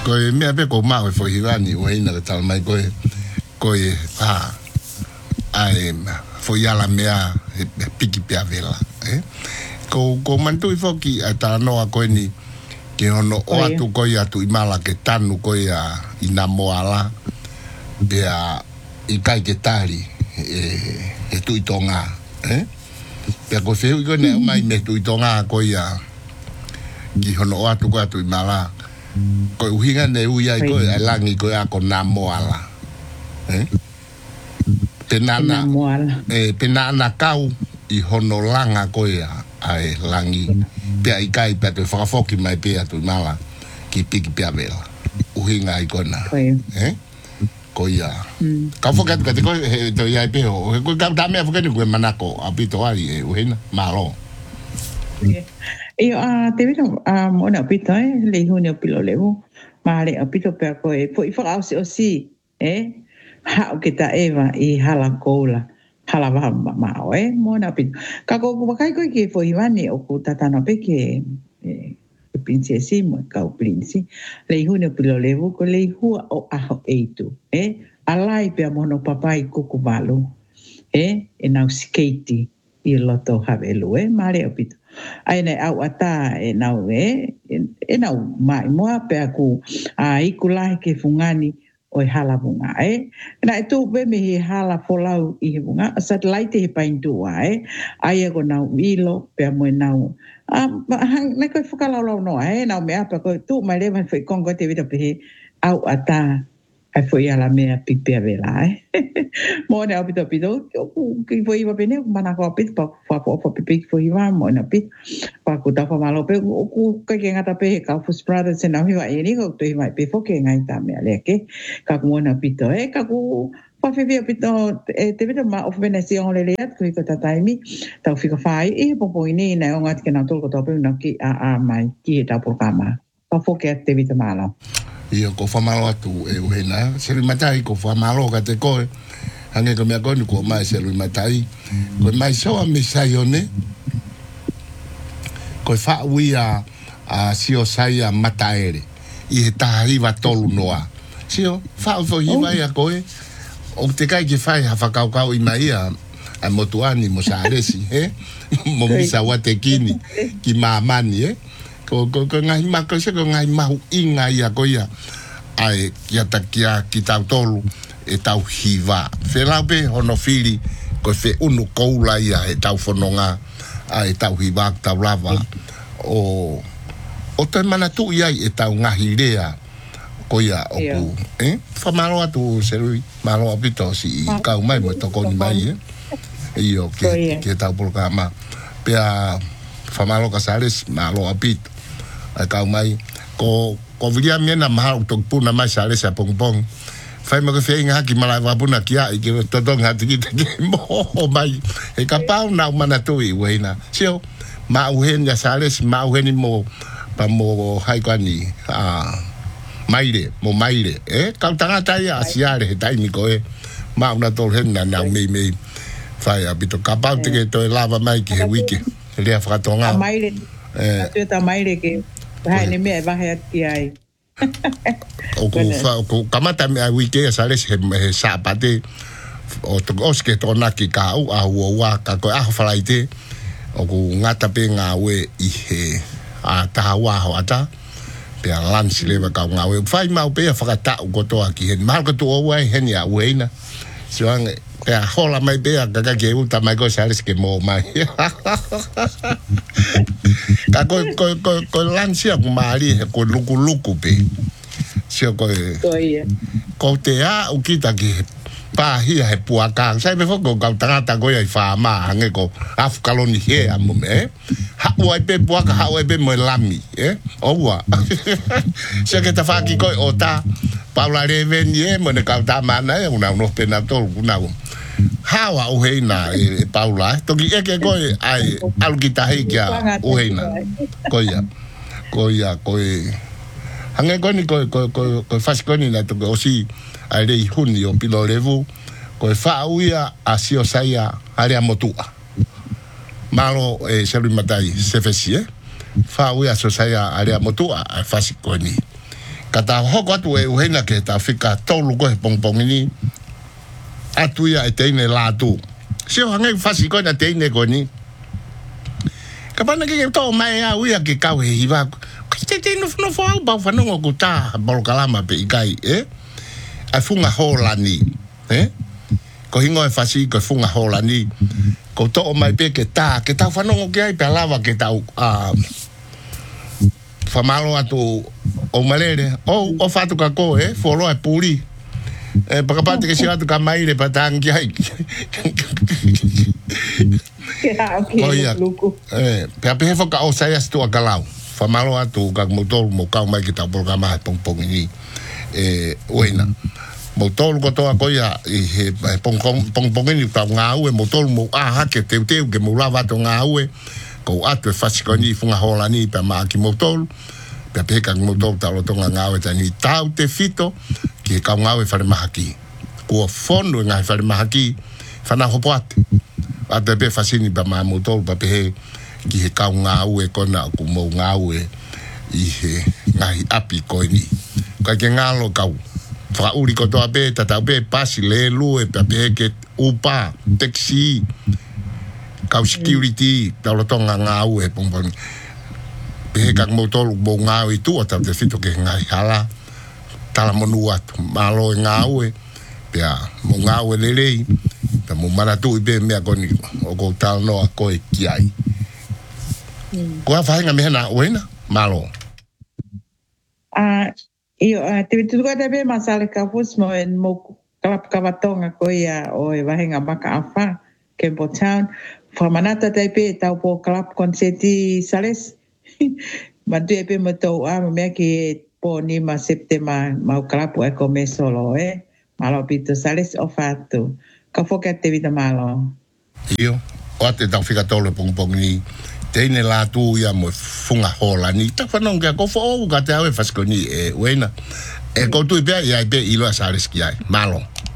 Koe mea pe ko mau e whahirani o heina ka tala mai koe ai whoiala mea piki pia vela. Ko mantu i whoki a tala noa koe ni ke hono o atu koe atu i mala ke tanu koe i na moala pia i kai ke tari e tui tonga. Pia ko whiu i koe ne mai me tui tonga koe ki hono o atu koe atu i mala koe uhinga ne uia i koe ai langi koe ako na moala. Penana kau i hono langa koe ai langi pia i kai pia te whakafoki mai pia tu mala ki piki pia vela uhinga i kona koia ka fokat ka te koe to iai peo koe ka tamea fokani koe manako a pito ali e uhina malo io te vita mona pito le huni o pilo levo mare a pito pia koe po i whakausi o si hao ke ta eva i hala koula hala waha mao mona pito ka ko wakai koe ke fo hiwani o ku tatana peke princesi mo ka o prinsi le huni o pilo levo ko le hua o aho eitu alai pe mono papai kuku malu e nau skate i loto havelu mare o pito ai nei au ata nau nau mai moa pe aku i kulai ke fungani o hala bunga na tu be me hala folau i bunga satellite he paintu ai ko nau ilo pe mo nau na ko fukala lo no nau me apa ko tu mai le van foi kongo te vita pe au ata ai foi ala mea pipe vela mo na opito ki foi va bene mana ko pit pa pipe foi va mo na pit pa ku ta fa malo pe ku ka ke ngata pe ka fu brother se na hiwa ni ko to hiwa pe fo ke ngai ta me ale ke ka mo na pito ka ku pa fe pito te vita ma of venezion le leat ku ko ta taimi ta fika fai po ni na ngat ke na to ko to pe na ki a mai ki ta por kama pa fo ke te vita malo Io ko whamalo atu e uhena. Seri matai ko whamalo ka te koe. Hange ko mea koni ko mai seri matai. Ko mai soa me sai one. Ko whaui a sio sai a mataere. I he tahariwa tolu noa. Sio, whau hiwa ia koe. O te kai ke whai ha whakaukau i mai a motuani mo sa aresi. Mo misa wate kini. Ki maamani ko ngai mako se ko ngai mau inga ia ko ia ai ia takia ki tau tolu e tau hiva felape hono fili ko fe unu koula ia e tau fononga ai tau hiva tau lava o te mana tu ia e tau ngahirea ko ia opu famalo atu serui malo apito si kau mai mo to kon mai io ke tau programa pea famalo kasales malo apito ai kau mai ko vilia miena mahal tok puna mai sale sa pong fai mo ke feinga ki mala wa puna kia i ke totong hati ki mo mai e ka pau na mana tu i weina sio ma uhen ya sale ma uhen mo pa mo hai kwani maire mo maire ka tanga tai asiare he tai ni ko ma una tol hen na me fai abito ka pau te ke to lava mai ki he wiki le afratonga maire ta maire ke hai ne me va hati ai o kamata me wiki sale he sapate o to oske to naki ka u a wa ka ko a falaite o ku ngata pe nga we i he a ta wa ho ata pe lunch le ka nga we fai ma pe fa ta ko to aki hen mal ko to wa hen ya we na so ang pe hola mai pe ka ke u ta mai ko sale ke mo mai ka ko lansia ku mari ko luku pe sio ko te a u kita ki pa hia he puaka sai me foko ka tangata ko ia fa ma hange ko af kaloni he amu me ha o pe puaka ha o pe mo lami o wa sio ke ta fa ki ko o ta Paula Revenie mo ne ka ta mana e una no penator una hawa o heina e Paula to ki e ke ko ai al kita he kia o heina ko ia hange ko ni ko fas ko ni na to o si ai rei huni o pilo levu ko fa uia asio saia ale motua malo se matai se fesie fa uia so saia ale motua fas ko ni Kata hoko atu e uhena ke ta fika tolu ko he pongpong ni. Atu ia e teine lātu. Sio hangai fasi ko na teine ko ni. Kapana ke to mai a uia ke kau he hiva. Te no fo au ba fa no ko ta bolo kalama pe ikai a funga holani ko hingo e fasi ko funga holani ko to mai pe ke ta fa no ke ai pe lava ke ta fa malo atu o malere o fatu ka ko folo e puri para parte que sia atu ka mai le patang ki ai pe pe fo ka o sai stu a kalau fa malo atu ka motor mo ka mai ki ta programa pong ni oina motor ko to ko ya pong ni ta ngau e motor mo ha ke te ke mo lava to ngau e ko atu fasi ko ni funga hola ni pa ma ki motor pe ka motor ta lo to ngau e ta ni tau te fito ki ka ngau e fa ma ki ko fondo nga fa ma ki fa na hopoate ate pe fasi ni pa ma motor pa pe ki he kau ngau e kona ku mo ngau e i he ngai api ko ni ka ke ngalo kau fra uri ko to abe tata be pasi le lu e pe ke upa taxi kau security ta lo tonga ngau e pong pe ka motor mo ngau i tu ata te fito ke ngai hala tala monua malo ngau e pe mo ngau e le ta mo mana tu be me ko ni o ko tal no ko e kiai ko fa nga me na oina malo io te vitu ko te be masale ka fus mo en mo kalap kavatonga ko ia o e vahenga baka afa Campbell Town fa manata te pe tau po kalap konseti sales ma te pe mo to a me ki po ni ma septema ma kalap e come solo malo pito sales ofato ka fo ke te vita malo io o te tau fika tole pong ni teine la tu ia mo funga hola ni ta fa non ga ko fo ga te ave fasko ni wena e ko tu pe ia pe ilo sales ki ai malo